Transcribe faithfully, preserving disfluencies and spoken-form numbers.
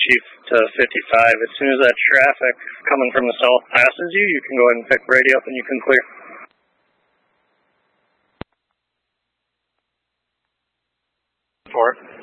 Chief to fifty-five. As soon as that traffic coming from the south passes you, you can go ahead and pick radio up and you can clear. For it.